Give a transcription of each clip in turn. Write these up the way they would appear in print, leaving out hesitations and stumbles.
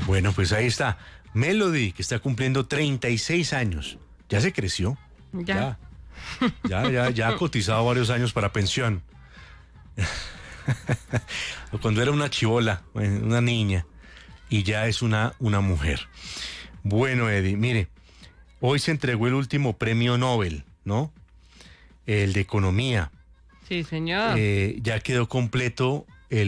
Bueno, pues ahí está. Melody, que está cumpliendo 36 años. Ya se creció. Ya. Ya ha cotizado varios años para pensión. Cuando era una chibola, una niña, y ya es una mujer. Bueno, Eddie, mire, hoy se entregó el último premio Nobel, ¿no? El de Economía. Sí, señor. Ya quedó completo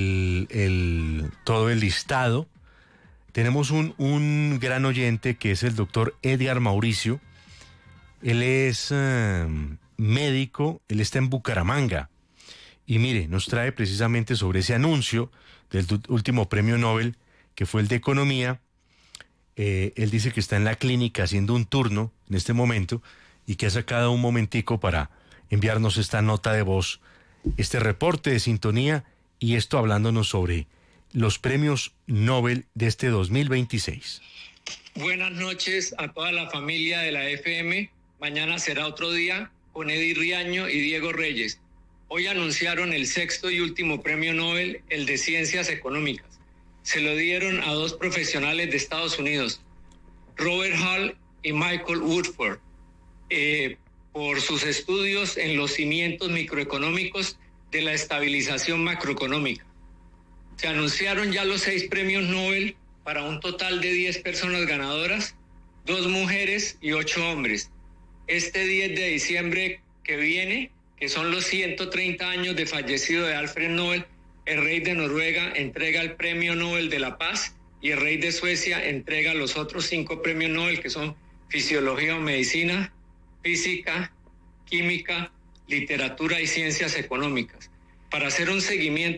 todo el listado. Tenemos un gran oyente que es el doctor Edgar Mauricio. Él es médico, él está en Bucaramanga. Y mire, nos trae precisamente sobre ese anuncio del último premio Nobel, que fue el de Economía. Él dice que está en la clínica haciendo un turno en este momento y que ha sacado un momentico para enviarnos esta nota de voz, este reporte de sintonía y esto hablándonos sobre los premios Nobel de este 2026. Buenas noches a toda la familia de la FM. Mañana será otro día con Eddie Riaño y Diego Reyes. Hoy anunciaron el sexto y último premio Nobel, el de Ciencias Económicas. Se lo dieron a dos profesionales de Estados Unidos, Robert Hall y Michael Woodford, por sus estudios en los cimientos microeconómicos de la estabilización macroeconómica. Se anunciaron ya los 6 premios Nobel para un total de 10 personas ganadoras, 2 mujeres y 8 hombres. Este 10 de diciembre que viene, que son los 130 años de fallecido de Alfred Nobel, el rey de Noruega entrega el premio Nobel de la Paz y el rey de Suecia entrega los otros 5 premios Nobel, que son Fisiología o Medicina, Física, Química, Literatura y Ciencias Económicas. Para hacer un seguimiento